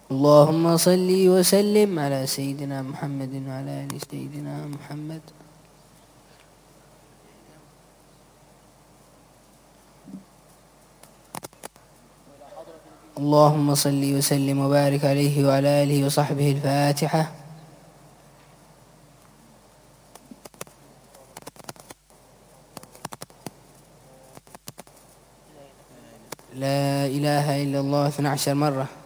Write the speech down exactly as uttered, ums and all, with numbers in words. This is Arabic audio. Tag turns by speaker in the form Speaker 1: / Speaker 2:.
Speaker 1: اللهم صل وسلم على سيدنا محمد وعلى آل سيدنا محمد. اللهم صل وسلم وبارك عليه وعلى آله وصحبه. الفاتحة. لا إله إلا الله اثنى عشر مرة.